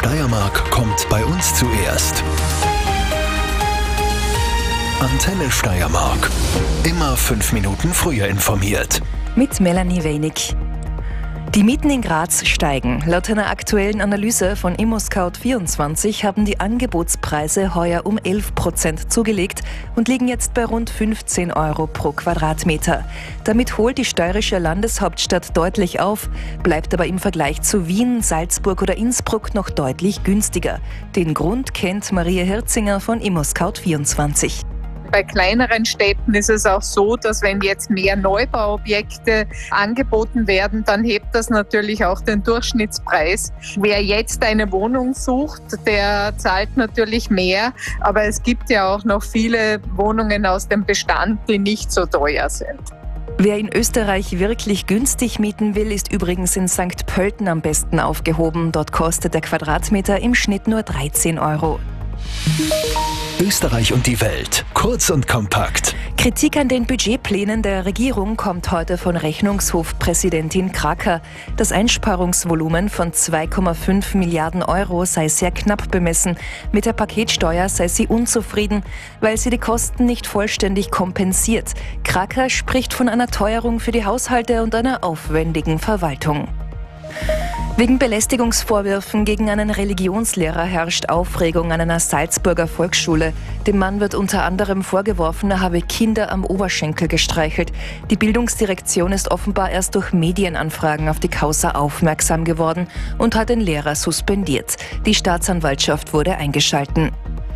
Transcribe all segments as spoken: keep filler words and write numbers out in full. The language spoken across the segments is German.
Steiermark kommt bei uns zuerst. Antenne Steiermark. Immer fünf Minuten früher informiert. Mit Melanie Wenig. Die Mieten in Graz steigen. Laut einer aktuellen Analyse von ImmoScout vierundzwanzig haben die Angebotspreise heuer um elf Prozent zugelegt und liegen jetzt bei rund fünfzehn Euro pro Quadratmeter. Damit holt die steirische Landeshauptstadt deutlich auf, bleibt aber im Vergleich zu Wien, Salzburg oder Innsbruck noch deutlich günstiger. Den Grund kennt Maria Hirzinger von ImmoScout vierundzwanzig. Bei kleineren Städten ist es auch so, dass wenn jetzt mehr Neubauobjekte angeboten werden, dann hebt das natürlich auch den Durchschnittspreis. Wer jetzt eine Wohnung sucht, der zahlt natürlich mehr, aber es gibt ja auch noch viele Wohnungen aus dem Bestand, die nicht so teuer sind. Wer in Österreich wirklich günstig mieten will, ist übrigens in Sankt Pölten am besten aufgehoben. Dort kostet der Quadratmeter im Schnitt nur dreizehn Euro. Österreich und die Welt. Kurz und kompakt. Kritik an den Budgetplänen der Regierung kommt heute von Rechnungshofpräsidentin Kracker. Das Einsparungsvolumen von zwei Komma fünf Milliarden Euro sei sehr knapp bemessen. Mit der Paketsteuer sei sie unzufrieden, weil sie die Kosten nicht vollständig kompensiert. Kracker spricht von einer Teuerung für die Haushalte und einer aufwendigen Verwaltung. Wegen Belästigungsvorwürfen gegen einen Religionslehrer herrscht Aufregung an einer Salzburger Volksschule. Dem Mann wird unter anderem vorgeworfen, er habe Kinder am Oberschenkel gestreichelt. Die Bildungsdirektion ist offenbar erst durch Medienanfragen auf die Causa aufmerksam geworden und hat den Lehrer suspendiert. Die Staatsanwaltschaft wurde eingeschalten.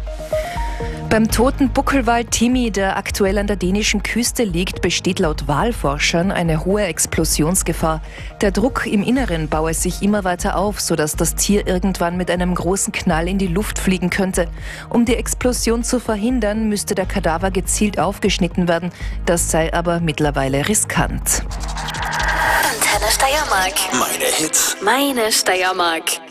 Beim toten Buckelwal Timmy, der aktuell an der dänischen Küste liegt, besteht laut Walforschern eine hohe Explosionsgefahr. Der Druck im Inneren baue sich immer weiter auf, sodass das Tier irgendwann mit einem großen Knall in die Luft fliegen könnte. Um die Explosion zu verhindern, müsste der Kadaver gezielt aufgeschnitten werden. Das sei aber mittlerweile riskant. Antenne Steiermark. Meine Hits. Meine Steiermark.